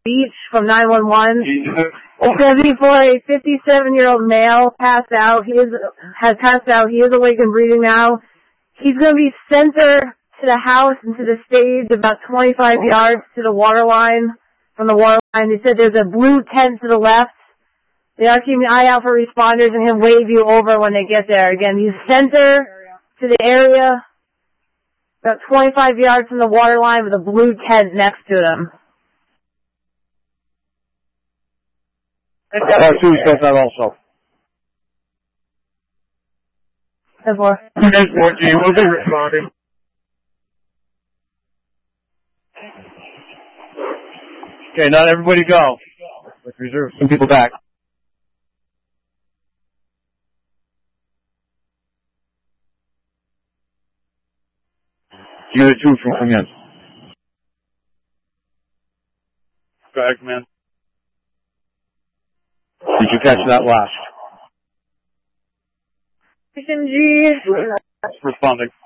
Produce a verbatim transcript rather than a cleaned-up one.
Beach from nine one one. It's going to be for a fifty-seven-year-old male passed out. He is has passed out. He is awake and breathing now. He's going to be center to the house and to the stage, about twenty-five yards to the water line. From the water line, they said there's a blue tent to the left. They are keeping an eye out for responders and he'll wave you over when they get there. Again, he's center to the area, about twenty-five yards from the water line with a blue tent next to them. Uh, two says that also. ten four. ten four, G, we'll be responding. Okay, not everybody go. Let's reserve some people back. Unit two from coming in. Go ahead, command. Did you catch that last? Station G. Responding.